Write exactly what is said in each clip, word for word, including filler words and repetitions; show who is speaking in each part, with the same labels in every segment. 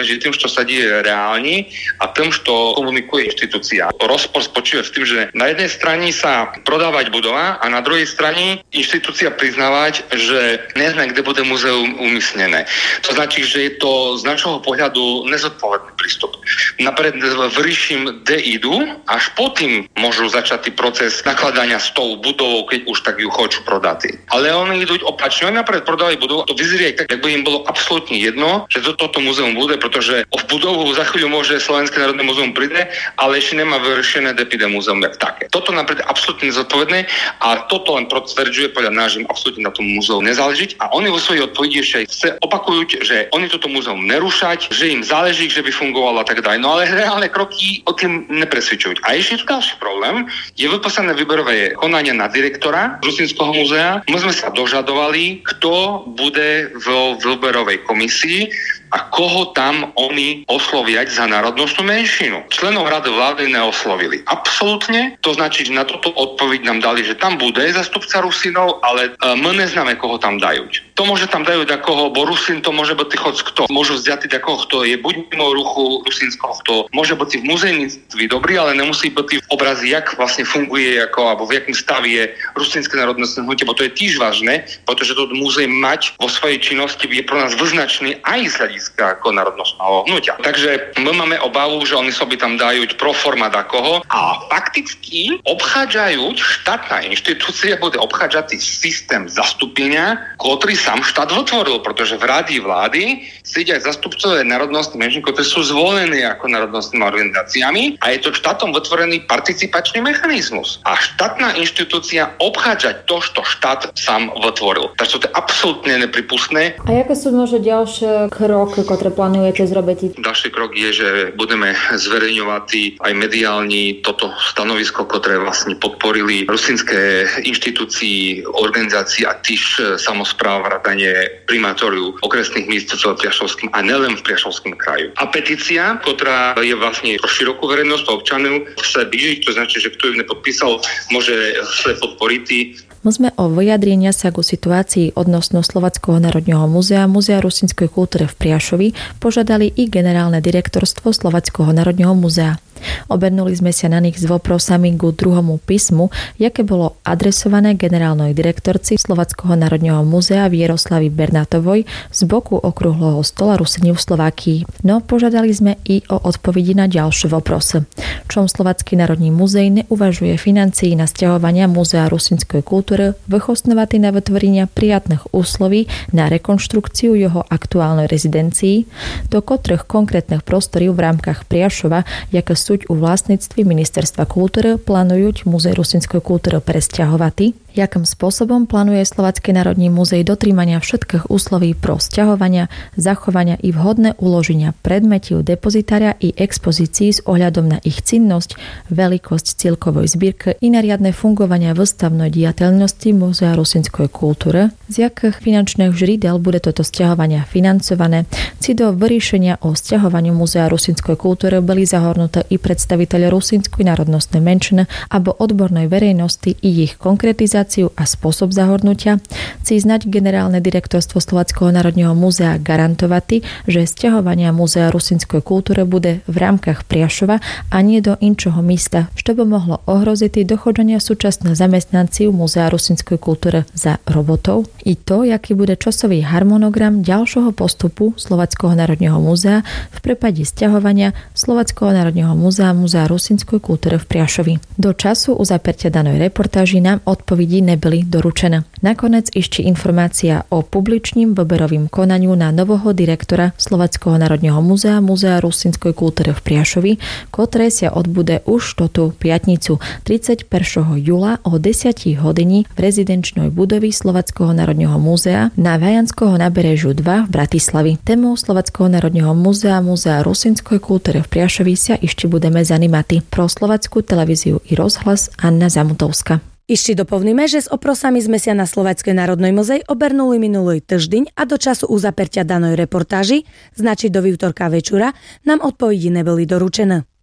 Speaker 1: medzi tým, čo sa deje reálne a tým, čo komunikuje inštitúcia. Rozpor spočíva v tým, že na jednej strane sa prodávať budova a na druhej strane inštitúcia priznávať, že nezná, kde bude muzeum umiestnené. To značí, že je to z našho pohľadu nezodpovedný prístup. Napríklad vyrieším deidu, až potom môžu začať proces nakladania s tou budovou, keď už tak ju chcú prodať. Ale oni idú opačne, oni napríklad prodávajú budovu, to vyzerá aj tak, ak by im bolo absolútne jedno, že to, toto muzeum bude, pretože v budovu za chvíľu môže Slovenské národné muzeum príde, ale ešte nemá vyriešené depide muzeum jak také. Toto napríklad absolútne nezodpovedné a toto len potvrdzuje podľa nás, že im absolútne na tom múzeu nezáleží a oni vo svojej odpovedi ešte opakujú, že oni toto múzeum nerúšať, že im záleží, že by fungovalo a tak ďalej. No ale reálne kroky o tým nepresvedčujú. A ešte tu ďalší problém, je vyposlané výberové konania na direktora Rusínskeho múzea. My sme sa dožadovali, kto bude vo výberovej komisii a koho tam oni osloviať za národnostnú menšinu. Členov rady vlády neoslovili. Absolútne. To značí, že na toto odpoveď nám dali, že tam bude zastupca Rusínov, ale my neznáme, koho tam dajú. To môže tam dajú takoho, bo Rusín to môže byť hoc kto. Môžu vziať takoho, kto je buď mimo ruchu rusínskeho, kto môže byť v muzejníctví dobrý, ale nemusí byť v obrazi, jak vlastne funguje, ako, alebo v jakom stave je rusínske národnostné hnutie, bo to je tiež vážne, pretože to muzeum mať vo svojej činnosti je pro nás vyznačný aj z hľadiska ako národnostného hnutia. Takže my máme obavu, že oni sobie tam dajú pro forma takoho a fakticky obchádzajú, štátna inštitúcia bude obchádzať systém zastúpenia, ktorý sám štát vytvoril, pretože v rade vlády sedia zastupcové národnostných menšín, ktoré sú zvolení ako národnostnými organizáciami a je to štátom vytvorený participačný mechanizmus. A štátna inštitúcia obchádzať to, čo štát sám vytvoril. Takže to je absolútne nepripustné.
Speaker 2: A aké sú možno ďalšie kroky, ktoré plánujete zrobiť?
Speaker 1: Ďalší krok je, že budeme zverejňovať aj mediálne toto stanovisko, ktoré vlastne podporili rusínske inštitúcii, organizácie a tiež samospráv vrátane primátoriu okresných miest v Priašovským a nelen v Priašovským kraju. A petícia, ktorá je vlastne pro širokú verejnosť občanov chce bížiť, to znači, že kto ju nepodpísal, môže sa podporiť.
Speaker 2: My sme o vyjadrenia sa ku situácii odnosno Slováckeho národného múzea, Múzea rusínskej kultúry v Priašovi požiadali i generálne direktorstvo Slováckeho národného múzea. Obernuli sme sa na nich s voprosami ku druhomu písmu, jaké bolo adresované generálnej direktorci Slováckeho národného múzea Vieroslavi Bernátovoj z boku okrúhleho stola Rusíni v Slovákii. No požiadali sme i o odpovedi na ďalšie voprosy. Čom Slovácky národný múzej neuvažuje financií na sťahovania Múzea rusínskej kultúry, vychostnovaty na vytvorenia prijatných úsloví na rekonštrukciu jeho aktuálnej rezidencii, do ktorých konkrétnych prostorí v rámkach Priašova, jaké sú u vlastníctví Ministerstva kultúry plánujú Múzej rusínskej kultúry presťahovať. Jakým spôsobom plánuje Slovácky národný múzej dotrímania všetkých úsloví pro sťahovania, zachovania i vhodné uloženia predmetov depozitária i expozícií s ohľadom na ich cennosť, veľkosť celkovej zbierky i na riadne fungovania výstavnej diateľnosti Múzea rusínskej kultúry, z jakých finančných žridel bude toto sťahovania financované, ci do vyriešenia o sťahovaniu Múzea rusínskej kultúry boli zahrnuté i predstaviteľe rusínskej národnostnej menšiny alebo odbornej verejnosti i ich konkretizácie a spôsob zahornutia, chce znať generálne direktorstvo Slováckeho národného múzea garantovať, že sťahovania Múzea rusínskej kultúry bude v rámkach Priašova a nie do inčoho místa, čo by mohlo ohroziť dochodžania súčasných zamestnancov Múzea rusínskej kultúry za robotov. I to, aký bude časový harmonogram ďalšieho postupu Slováckeho národného múzea v prípade sťahovania Slováckeho národného múzea Múzea rusínskej kultúry v Priašovi. Do času uzapertia danej reportáži nám odpovedí neboli doručené. Nakoniec ešte informácia o publičným výberovým konaniu na nového direktora Slováckeho národného múzea Múzea rusínskej kultúry v Priašovi, ktoré sa odbude už toto piatnicu tridsiateho prvého júla o desať hodín v rezidenčnej budove Slováckeho národného múzea na Vajanského náberežiu dva v Bratislavi. Témou Slováckeho národného múzea Múzea rusínskej kultúry v Priašovi sa ešte budeme zanimati. Pro Slovácku televíziu i rozhlas Anna Zamutovska.
Speaker 3: Ešte dopovníme, že s oprosami sme sa na Slováckej národnej muzej obernuli minulý týždeň a do času uzapertia danej reportáži, znači do výtorka večera, nám odpovedi neboli doručené.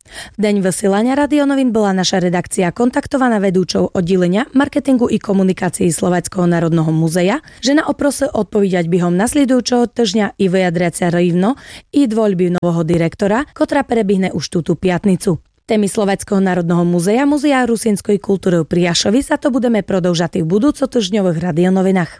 Speaker 3: V deň vysielania Radionovín bola naša redakcia kontaktovaná vedúčou oddelenia marketingu i komunikácií Slovenského národného múzea, že na oprose odpovídať bihom nasledujúceho týždňa i vyjadriať sa rývno i voľby nového direktora, ktorá prebehne už túto piatnicu. Témy Slovenského národného múzea, Múzea rusínskej kultúry v Priašovi sa to budeme prodĺžať v budúcotýždňových Radionovinách.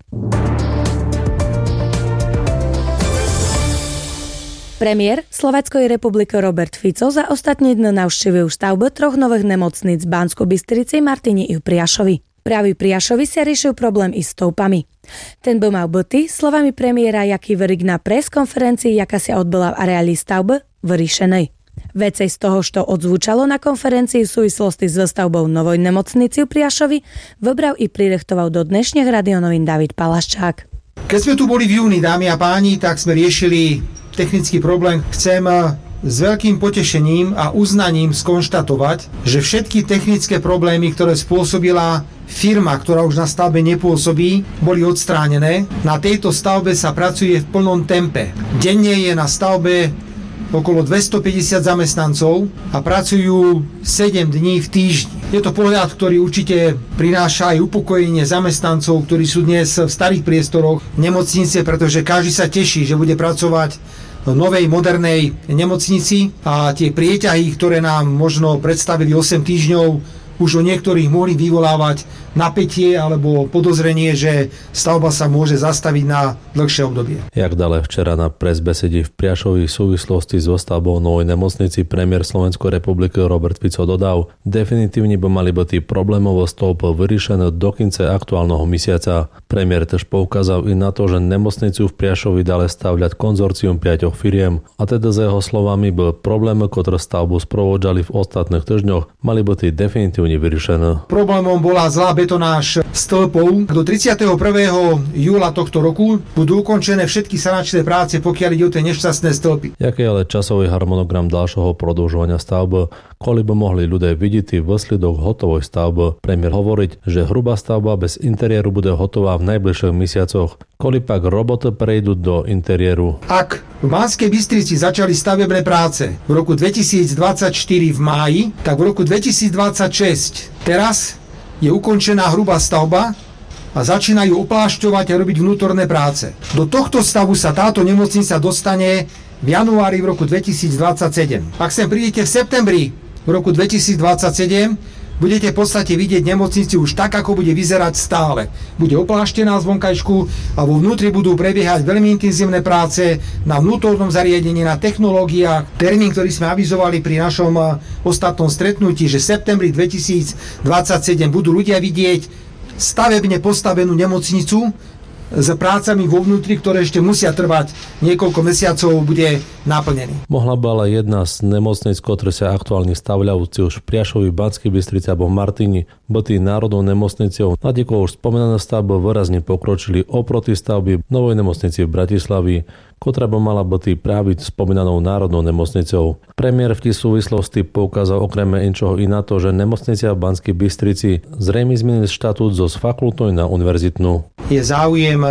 Speaker 3: Premiér Slovenskej republiky Robert Fico za ostatní dny navštívil stavbu troch nových nemocníc v Banskobystrici, Martine i v Priašovi. Práve v Priašovi sa riešil problém i s stoupami. Ten by mal byť, slovami premiéra Jaký Verik na preskonferencii, jaká sa odbyla v areáli stavby, vyriešenej. Vecej z toho, čo odzvučalo na konferencii v súvislosti s výstavbou novej nemocnici v Priašovi, vybral i prirechtoval do dnešných Radionovín David Palaščák.
Speaker 4: Keď sme tu boli v júni, dámy a páni, tak sme riešili technický problém. Chcem s veľkým potešením a uznaním skonštatovať, že všetky technické problémy, ktoré spôsobila firma, ktorá už na stavbe nepôsobí, boli odstránené. Na tejto stavbe sa pracuje v plnom tempe. Denne je na stavbe okolo dvestopäťdesiat zamestnancov a pracujú sedem dní v týždni. Je to pohľad, ktorý určite prináša aj upokojenie zamestnancov, ktorí sú dnes v starých priestoroch nemocnice, pretože každý sa teší, že bude pracovať v novej, modernej nemocnici a tie prieťahy, ktoré nám možno predstavili osem týždňov, už o niektorých mohli vyvolávať napätie alebo podozrenie, že stavba sa môže zastaviť na dlhšie obdobie.
Speaker 5: Jak dále včera na presbesede v Priašovi v súvislosti s stavbou novej nemocnici premiér Slovenskej republiky Robert Fico dodal, definitívne by mali byť problémové stĺpy vyriešené do konca aktuálneho mesiaca. Premiér tiež poukázal i na to, že nemocnicu v Priašovi dále stavľať konzorcium piatich firiem a teda za jeho slovami by problémy, ktoré stavbu sprovodzali v ostatných týždňoch, mali byť definitívne vyriešené.
Speaker 4: Problémom bola zlá betonáž stĺpov. Do tridsiateho prvého júla tohto roku budú ukončené všetky sanačné práce, pokiaľ ide o tie nešťastné stĺpy.
Speaker 5: Jaký je ale časový harmonogram ďalšieho prodĺžovania stavby? Koľko by mohli ľudia vidieť výsledok hotovej stavby? Premiér hovoriť, že hrubá stavba bez interiéru bude hotová v najbližších mesiacoch. Koľko pak roboty prejdú do interiéru?
Speaker 4: Ak v Banskej Bystrici začali stavebné práce v roku dvetisícdvadsaťštyri v máji, tak v roku dvetisícdvadsaťšesť teraz je ukončená hrubá stavba a začínajú oplášťovať a robiť vnútorné práce. Do tohto stavu sa táto nemocnica dostane v januári v roku dvetisícdvadsaťsedem. Ak sem prídete v septembri v roku dvetisícdvadsaťsedem, budete v podstate vidieť nemocnici už tak, ako bude vyzerať stále. Bude opláštená z vonkajšku a vo vnútri budú prebiehať veľmi intenzívne práce na vnútornom zariadení, na technológiách. Termín, ktorý sme avizovali pri našom ostatnom stretnutí, že v septembri dvetisícdvadsaťsedem budú ľudia vidieť stavebne postavenú nemocnicu s prácami vo vnútri, ktoré ešte musia trvať niekoľko mesiacov, bude naplnený.
Speaker 5: Mohla by ale jedna z nemocníc, ktoré sa aktuálne stavľajú už v Priašovi, Banskej Bystrici alebo v Martini, byť národnou nemocnicou. Nadiko už spomínané stavby výrazne pokročili oproti stavby novej nemocnici v Bratislavi, ktorá by mala byť práve spomínanou národnou nemocnicou. Premiér v tej súvislosti poukázal okrem inčoho i na to, že nemocnica v Banskej Bystrici zrejme zmenil štatút zo fakultnej na univerzitnú.
Speaker 4: Je záujem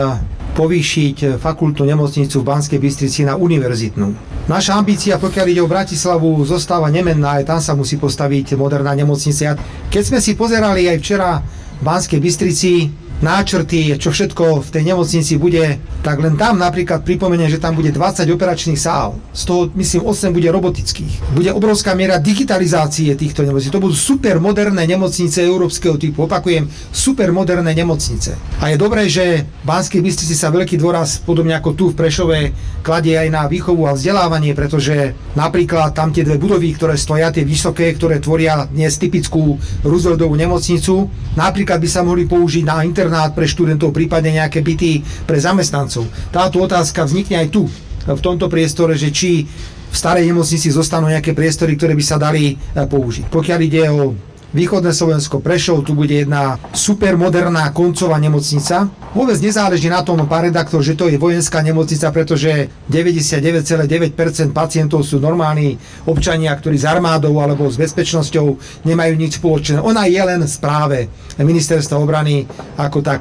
Speaker 4: povýšiť fakultnú nemocnicu v Banskej Bystrici na univerzitnú. Naša ambícia, pokiaľ ide o Bratislavu, zostáva nemenná, aj tam sa musí postaviť moderná nemocnica. Keď sme si pozerali aj včera v Banskej Bystrici náčrty, čo všetko v tej nemocnici bude, tak len tam napríklad pripomeniem, že tam bude dvadsať operačných sál. Z toho, myslím, osem bude robotických. Bude obrovská miera digitalizácie týchto nemocníc. To budú super moderné nemocnice európskeho typu. Opakujem, super moderné nemocnice. A je dobré, že v Banskej Bystrici sa veľký dôraz, podobne ako tu v Prešove, kladie aj na výchovu a vzdelávanie, pretože napríklad tam tie dve budovy, ktoré stoja, tie vysoké, ktoré tvoria dnes typickú Rooseveltovú nemocnicu, napríklad by sa mohli použiť na internet pre študentov, prípadne nejaké byty pre zamestnancov. Táto otázka vznikne aj tu, v tomto priestore, že či v starej nemocnici zostanú nejaké priestory, ktoré by sa dali použiť. Pokiaľ ide o východné Slovensko, Prešov, tu bude jedna supermoderná koncová nemocnica. Vôbec nezáleží na tom, pán redaktor, že to je vojenská nemocnica, pretože deväťdesiatdeväť celá deväť percent pacientov sú normálni občania, ktorí s armádou alebo s bezpečnosťou nemajú nič spoločné. Ona je len v správe ministerstva obrany ako takej.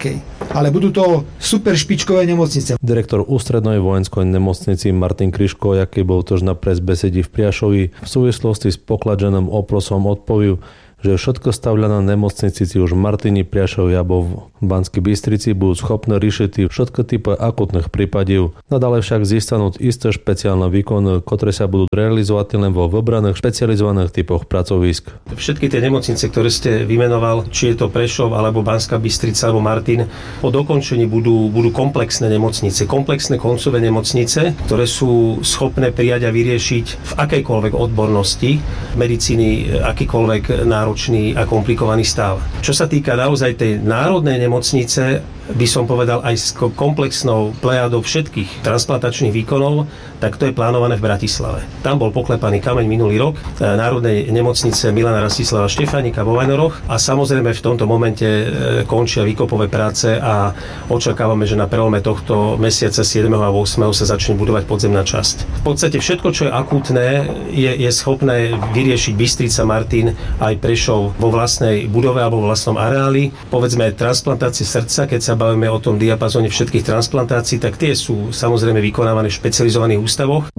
Speaker 4: ale budú to super špičkové nemocnice.
Speaker 5: Direktor ústrednej vojenskej nemocnici Martin Kryško, jaký bol tož na presbesedi v Priašovi, v súvislosti s pokladženým oprosom odpoviu, že všetko stavľané nemocnici, či už v Martini, Priašovi alebo v Banskej Bystrici, budú schopné riešiť všetky typy akutných prípadov. Nadále však zistanúť isté špeciálne výkony, ktoré sa budú realizovať len vo vybraných špecializovaných typoch pracovísk.
Speaker 6: Všetky tie nemocnice, ktoré ste vymenoval, či je to Prešov alebo Banská Bystrica alebo Martin, po dokončení budú, budú komplexné nemocnice, komplexné koncové nemocnice, ktoré sú schopné prijať a vyriešiť v akejkoľvek odbornosti medicíny akýkoľvek náročný a komplikovaný stav. Čo sa týka naozaj tej národnej nemocnice, by som povedal aj s komplexnou plejadou všetkých transplantačných výkonov, tak to je plánované v Bratislave. Tam bol poklepaný kameň minulý rok Národnej nemocnice Milana Rastislava Štefánika vo Vajnoroch a samozrejme v tomto momente končia výkopové práce a očakávame, že na prelome tohto mesiaca siedmeho a ôsmeho sa začne budovať podzemná časť. V podstate všetko, čo je akútne, je, je schopné vyriešiť Bystrica, Martin aj Prešov vo vlastnej budove alebo vo vlastnom areáli. Povedzme transplantácie srdca, keď sa bavíme o tom diapazóne všetkých transplantácií, tak tie sú samozrejme vykonávané v špecializovaných ústavoch.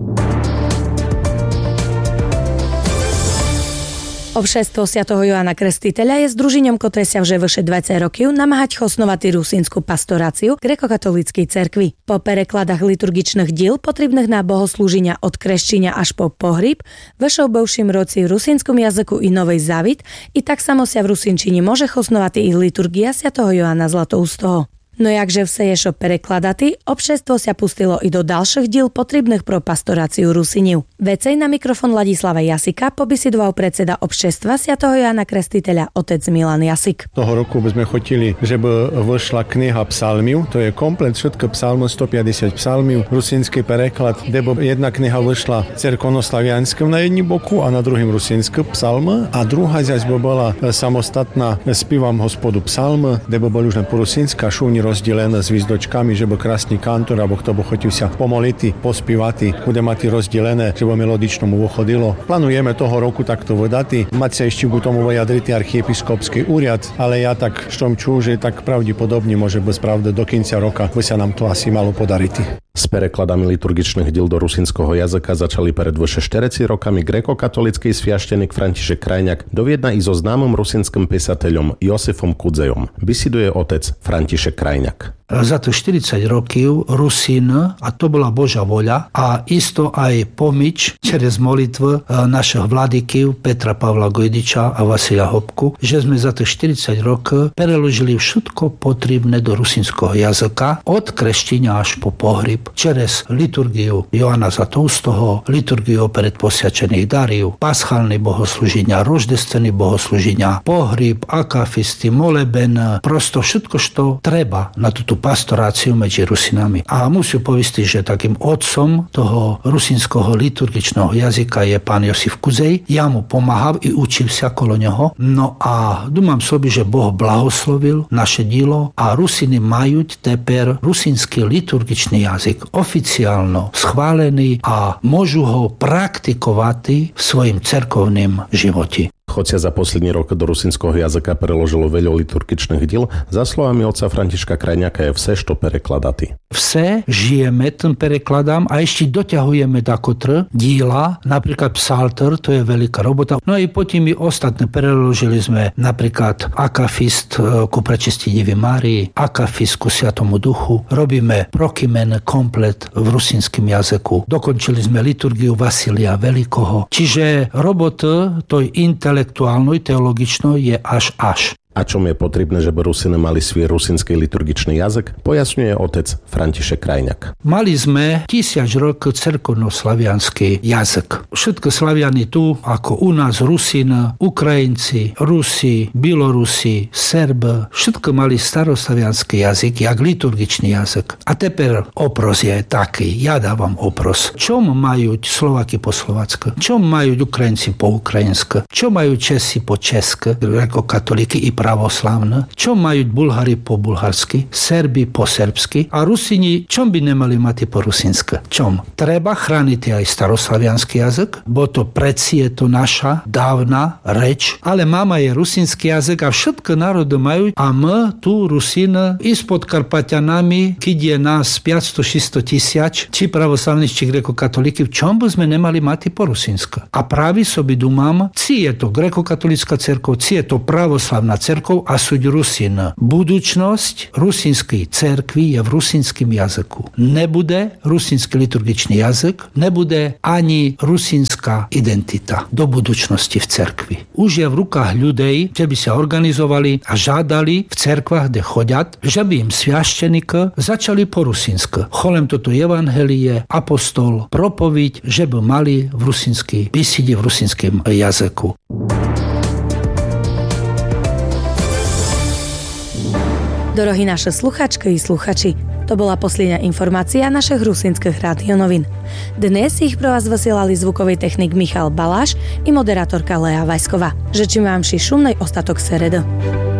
Speaker 3: Obšestvo svätého Joána Krstiteľa je s družiňom Kotresia vže vyše dvadsať rokov namáhať chosnovať rusínsku pastoráciu grekokatolíckej cerkvi. Po prekladách liturgičných diel potrebných na bohoslúženia od kreščenia až po pohrib, vyšou bovším roci v rusínskom jazyku i Novej Zavit, i tak samo sa v rusínčini môže chosnovať ich liturgia svätého Joána Zlatoústoho. No jakže vse ješo prekladatý, obšestvo sa pustilo i do ďalších diel potrebných pro pastoráciu Rusiniu. Vecej na mikrofon Ladislava Jasika pobesidoval predseda obšestva svätého Jána Krstiteľa otec Milan Jasik.
Speaker 7: Toho roku by sme chotili, že by vyšla kniha psalmiu, to je komplet všetko psalmy, stopäťdesiat psalmiu, rusínsky preklad, kde by jedna kniha vyšla cerkonoslavianskom na jedním boku a na druhým rusínske psalmy a druhá zase by bola samostatná Spívam Hospodu psalmy, kde by boli už na po rusínska šúni rozdelené s výzdočkami, že by krásny kantor, alebo kto by chotil sa pomoliti, pospívati, bude mať rozdelené, že by melodično mu uchodilo. Plánujeme toho roku takto vydati. Mať sa ešte k tomu vyjadriť archiepiskopský úrad, ale ja tak štom čú, že tak pravdepodobne môže byť pravda do konca roka, by sa nám to asi malo podariť.
Speaker 8: S prekladami liturgičných diel do rusínskeho jazyka začali pred vyše štyridsiatimi rokami grékokatolícky sviaštenik František Krajňák do Viedna i so známym rusínskym písateľom Josifom Kudzejom. Bisiduje otec František Krajňák.
Speaker 9: Za to štyridsať rokov Rusín, a to bola Božia voľa, a isto aj pomič čerez molitvu našich vladykyv Petra Pavla Gojdiča a Vasilia Hopku, že sme za to štyridsať rokov preložili všetko potrebné do rusínskeho jazyka, od krštenia až po pohrib, čerez liturgiu Joána Zlatoústoho, liturgiu predposviačených darov, paschálne bohoslúženia, roždestvené bohoslúženia, pohrib, akafisty, moleben, prosto všetko, čo treba na túto pastoráciu medzi Rusinami. A musím povedať, že takým otcom toho rusínskeho liturgičného jazyka je pán Josif Kudzej. Ja mu pomáhal i učil sa kolo neho. No a dúmam sobi, že Boh blahoslovil naše dielo a Rusiny majú teper rusínsky liturgičný jazyk oficiálno schválený a môžu ho praktikovať v svojim cerkovným živote.
Speaker 8: Hocia za posledný rok do rusínskeho jazyka preložilo veľa liturgičných diel, za slovami otca Františka Krajňáka je vse, što prekladaty.
Speaker 9: Vse žijeme, ten prekladám a ešte doťahujeme dakotr díla, napríklad psalter, to je veľká robota. No a i potom i ostatné preložili sme napríklad akafist ku prečistej Divy Márii, akafist ku Svätému Duchu. Robíme prokymen komplet v rusínskom jazyku. Dokončili sme liturgiu Vasilia Veľkého. Čiže robota to je intelektuálno i teologično je až až.
Speaker 8: A čom je potrebné, že by Rusiny mali svoj rusínsky liturgičný jazyk, pojasňuje otec František Krajňák.
Speaker 9: Mali sme tisíc rokov cerkovnoslavianský jazyk. Všetko slaviani tu, ako u nás Rusín, Ukrajinci, Rusi, Bielorusi, Serb, všetko mali staroslavianský jazyk, jak liturgičný jazyk. A teper opros je taký, ja dávam opros. Čom majú Slováky po slovacky? Čom majú Ukrajinci po ukrajinsky? Čo majú Česi po česky? Grekokatolíky i pravoslavné, čo majú Bulhári po bulharsky, Serbi po serbsky a Rusini čom by nemali mať po rusínske? Čom? Treba chrániť aj staroslavianský jazyk, bo to predsi je to naša dávna reč, ale mama je rusínsky jazyk a všetko národy majú a my tu Rusín i s Podkarpaťanami, keď je nás päťsto šesťsto tisíc, či pravoslavných, či grekokatolíky, v čom by sme nemali mať po rusínske? A práve sobi dumám, či je to grekokatolická cerkev, či je to pravoslavná cerkev a súď Rusín. Budúčnosť rusínskej cerkvi je v rusínskim jazyku. Nebude rusínsky liturgičný jazyk, nebude ani rusínska identita do budúčnosti v cerkvi. Už je v rukách ľudí, že by sa organizovali a žádali v cerkvách, kde chodiat, že by im sviašteník začali po rusínske. Cholem toto evangelie, apostol, propoviť, že by mali v rusínsky písidi v rusínskim jazyku.
Speaker 3: Dorohí naše sluchačky i sluchači, to bola posledná informácia našich rusínskych rádionovín. Dnes ich pro vás vysielali zvukový technik Michal Baláš i moderátorka Lea Vajsková. Žečím vám ši šumnej ostatok seredy.